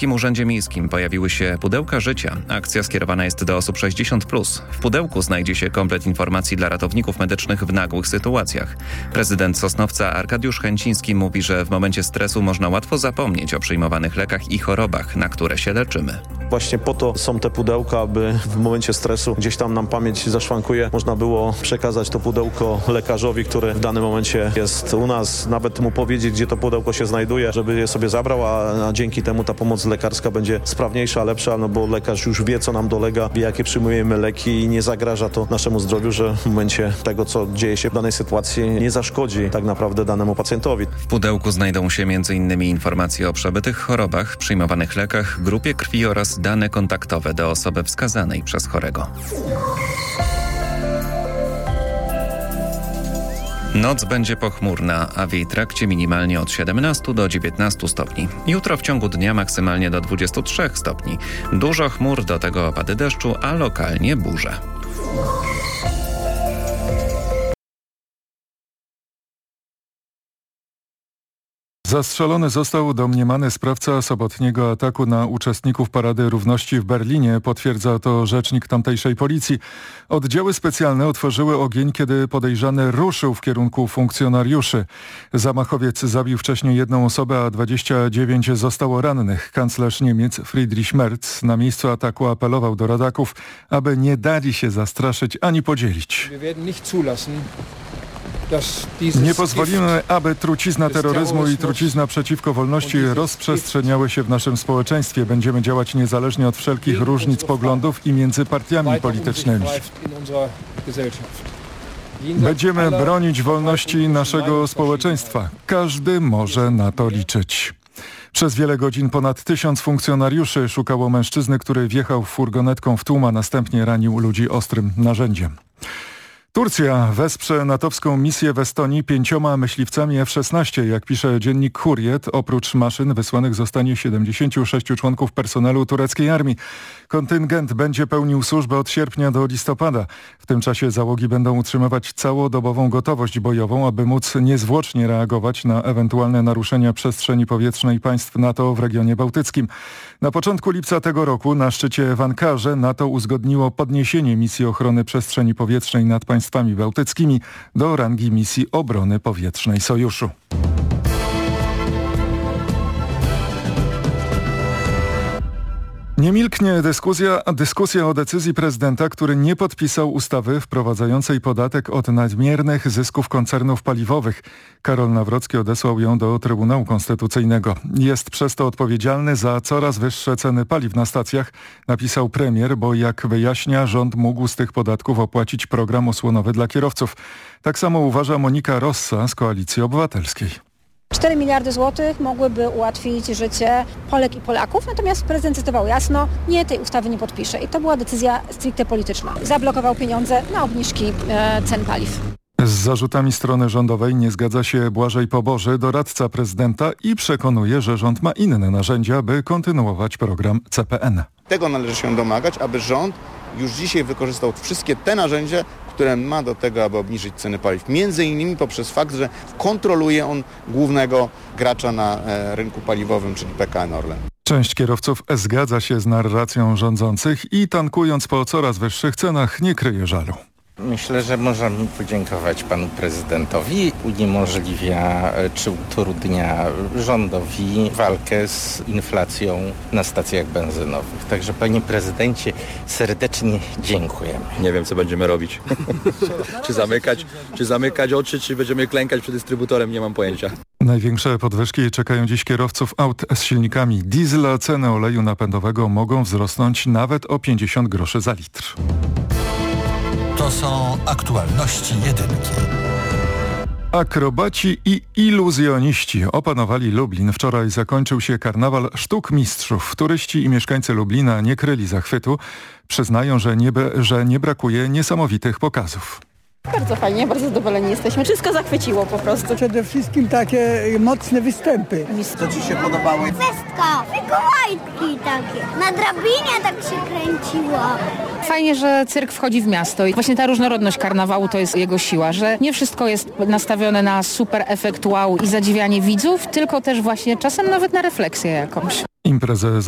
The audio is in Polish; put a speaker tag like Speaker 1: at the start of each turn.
Speaker 1: Krakowskim Urzędzie Miejskim pojawiły się pudełka życia. Akcja skierowana jest do osób 60+. W pudełku znajdzie się komplet informacji dla ratowników medycznych w nagłych sytuacjach. Prezydent Sosnowca Arkadiusz Chęciński mówi, że w momencie stresu można łatwo zapomnieć o przyjmowanych lekach i chorobach, na które się leczymy.
Speaker 2: Właśnie po to są te pudełka, aby w momencie stresu gdzieś tam nam pamięć zaszwankuje. Można było przekazać to pudełko lekarzowi, który w danym momencie jest u nas, nawet mu powiedzieć, gdzie to pudełko się znajduje, żeby je sobie zabrał, a dzięki temu ta pomoc lekarska będzie sprawniejsza, lepsza, no bo lekarz już wie, co nam dolega, wie, jakie przyjmujemy leki i nie zagraża to naszemu zdrowiu, że w momencie tego, co dzieje się w danej sytuacji, nie zaszkodzi tak naprawdę danemu pacjentowi.
Speaker 1: W pudełku znajdą się m.in. informacje o przebytych chorobach, przyjmowanych lekach, grupie krwi oraz dane kontaktowe do osoby wskazanej przez chorego. Noc będzie pochmurna, a w jej trakcie minimalnie od 17 do 19 stopni. Jutro w ciągu dnia maksymalnie do 23 stopni. Dużo chmur, do tego opady deszczu, a lokalnie burze.
Speaker 3: Zastrzelony został domniemany sprawca sobotniego ataku na uczestników Parady Równości w Berlinie, potwierdza to rzecznik tamtejszej policji. Oddziały specjalne otworzyły ogień, kiedy podejrzany ruszył w kierunku funkcjonariuszy. Zamachowiec zabił wcześniej jedną osobę, a 29 zostało rannych. Kanclerz Niemiec Friedrich Merz na miejscu ataku apelował do rodaków, aby nie dali się zastraszyć ani podzielić. Nie pozwolimy, aby trucizna terroryzmu i trucizna przeciwko wolności rozprzestrzeniały się w naszym społeczeństwie. Będziemy działać niezależnie od wszelkich różnic poglądów i między partiami politycznymi. Będziemy bronić wolności naszego społeczeństwa. Każdy może na to liczyć. Przez wiele godzin ponad 1000 funkcjonariuszy szukało mężczyzny, który wjechał furgonetką w tłum, a następnie ranił ludzi ostrym narzędziem. Turcja wesprze natowską misję w Estonii 5 myśliwcami F-16. Jak pisze dziennik Hurriyet, oprócz maszyn wysłanych zostanie 76 członków personelu tureckiej armii. Kontyngent będzie pełnił służbę od sierpnia do listopada. W tym czasie załogi będą utrzymywać całodobową gotowość bojową, aby móc niezwłocznie reagować na ewentualne naruszenia przestrzeni powietrznej państw NATO w regionie bałtyckim. Na początku lipca tego roku na szczycie w Ankarze NATO uzgodniło podniesienie misji ochrony przestrzeni powietrznej nad państwami bałtyckimi do rangi misji obrony powietrznej Sojuszu. Nie milknie dyskusja o decyzji prezydenta, który nie podpisał ustawy wprowadzającej podatek od nadmiernych zysków koncernów paliwowych. Karol Nawrocki odesłał ją do Trybunału Konstytucyjnego. Jest przez to odpowiedzialny za coraz wyższe ceny paliw na stacjach, napisał premier, bo jak wyjaśnia, rząd mógł z tych podatków opłacić program osłonowy dla kierowców. Tak samo uważa Monika Rossa z Koalicji Obywatelskiej.
Speaker 4: 4 miliardy złotych mogłyby ułatwić życie Polek i Polaków, natomiast prezydent zdecydował jasno, nie, tej ustawy nie podpisze. I to była decyzja stricte polityczna. Zablokował pieniądze na obniżki cen paliw.
Speaker 3: Z zarzutami strony rządowej nie zgadza się Błażej Poboży, doradca prezydenta, i przekonuje, że rząd ma inne narzędzia, by kontynuować program CPN.
Speaker 5: Tego należy się domagać, aby rząd już dzisiaj wykorzystał wszystkie te narzędzia, które ma do tego, aby obniżyć ceny paliw. Między innymi poprzez fakt, że kontroluje on głównego gracza na rynku paliwowym, czyli PKN Orlen.
Speaker 3: Część kierowców zgadza się z narracją rządzących i tankując po coraz wyższych cenach nie kryje żalu.
Speaker 6: Myślę, że możemy podziękować panu prezydentowi. Uniemożliwia czy utrudnia rządowi walkę z inflacją na stacjach benzynowych. Także panie prezydencie, serdecznie dziękujemy.
Speaker 7: Nie wiem, co będziemy robić. czy zamykać oczy, czy będziemy klękać przed dystrybutorem, nie mam pojęcia.
Speaker 3: Największe podwyżki czekają dziś kierowców aut z silnikami diesla. Ceny oleju napędowego mogą wzrosnąć nawet o 50 groszy za litr.
Speaker 8: To są aktualności jedynki.
Speaker 3: Akrobaci i iluzjoniści opanowali Lublin. Wczoraj zakończył się karnawal sztuk mistrzów. Turyści i mieszkańcy Lublina nie kryli zachwytu. Przyznają, że nie brakuje niesamowitych pokazów.
Speaker 9: Bardzo fajnie, bardzo zadowoleni jesteśmy. Wszystko zachwyciło po prostu.
Speaker 10: Przede wszystkim takie mocne występy.
Speaker 11: Co ci się podobało?
Speaker 12: Festka, Mikołajki takie. Na drabinie tak się kręciło.
Speaker 13: Fajnie, że cyrk wchodzi w miasto i właśnie ta różnorodność karnawału to jest jego siła, że nie wszystko jest nastawione na super efekt wow i zadziwianie widzów, tylko też właśnie czasem nawet na refleksję jakąś.
Speaker 3: Imprezę